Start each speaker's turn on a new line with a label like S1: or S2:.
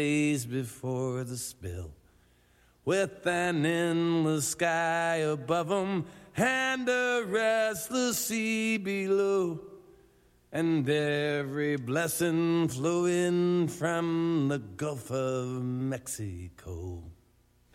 S1: days before the spill, with an endless sky above them and a restless sea below, and every blessing flowing from the Gulf of Mexico.